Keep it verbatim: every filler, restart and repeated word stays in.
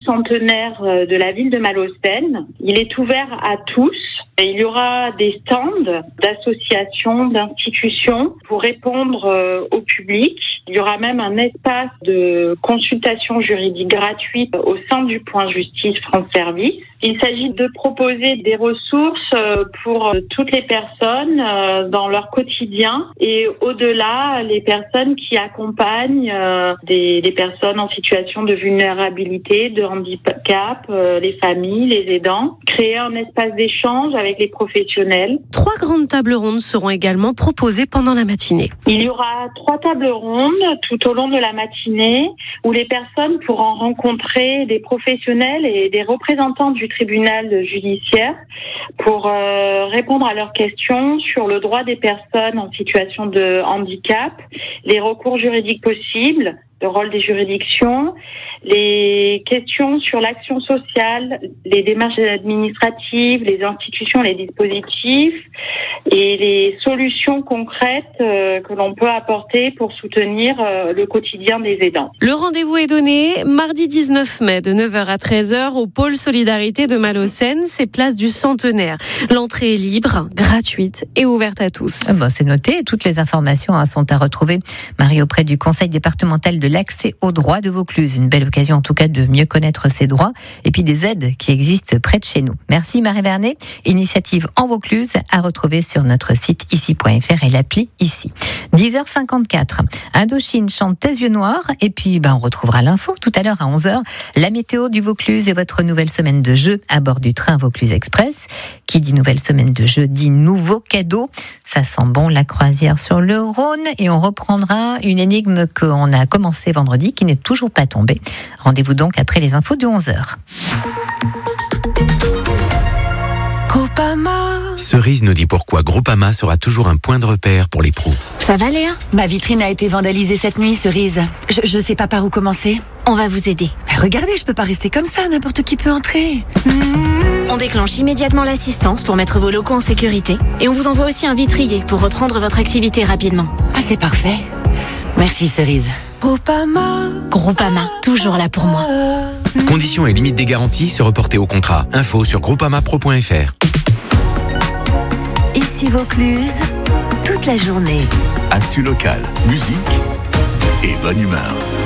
centenaire de la ville de Malaucène. Il est ouvert à tous. Il y aura des stands d'associations, d'institutions pour répondre au public. Il y aura même un espace de consultation juridique gratuite au sein du point Justice France Service. Il s'agit de proposer des ressources pour toutes les personnes dans leur quotidien et au-delà, les personnes qui accompagnent des, des personnes en situation de vulnérabilité, de handicap, les familles, les aidants. Créer un espace d'échange avec les professionnels. Trois grandes tables rondes seront également proposées pendant la matinée. Il y aura trois tables rondes tout au long de la matinée où les personnes pourront rencontrer des professionnels et des représentants du tribunal judiciaire pour euh, répondre à leurs questions sur le droit des personnes en situation de handicap, les recours juridiques possibles, le rôle des juridictions, les questions sur l'action sociale, les démarches administratives, les institutions, les dispositifs et les solutions concrètes euh, que l'on peut apporter pour soutenir euh, le quotidien des aidants. Le rendez-vous est donné mardi dix-neuf mai de neuf heures à treize heures au pôle Solidarité de Malaucène, c'est place du Centenaire. L'entrée est libre, gratuite et ouverte à tous. Ah bon, c'est noté, toutes les informations hein, sont à retrouver, Marie, auprès du Conseil départemental de l'accès aux droits de Vaucluse. Une belle occasion en tout cas de mieux connaître ses droits et puis des aides qui existent près de chez nous. Merci Marie Vernet. Initiative en Vaucluse à retrouver sur notre site ici point f r et l'appli ici. dix heures cinquante-quatre. Indochine chante Tes yeux noirs et puis ben, on retrouvera l'info tout à l'heure à onze heures. La météo du Vaucluse et votre nouvelle semaine de jeu à bord du train Vaucluse Express. Qui dit nouvelle semaine de jeu dit nouveau cadeau. Ça sent bon la croisière sur le Rhône et on reprendra une énigme qu'on a commencé vendredi qui n'est toujours pas tombée. Rendez-vous donc après les infos de onze heures. Groupama. Cerise nous dit pourquoi Groupama sera toujours un point de repère pour les pros. Ça va Léa ? Ma vitrine a été vandalisée cette nuit, Cerise. Je, je sais pas par où commencer. On va vous aider. Mais regardez, je peux pas rester comme ça, n'importe qui peut entrer. On déclenche immédiatement l'assistance pour mettre vos locaux en sécurité et on vous envoie aussi un vitrier pour reprendre votre activité rapidement. Ah, c'est parfait. Merci Cerise. Groupama. Groupama, toujours là pour moi. Conditions et limites des garanties se reporter au contrat. Info sur groupama pro point f r. Ici Vaucluse, toute la journée. Actu local, musique et bonne humeur.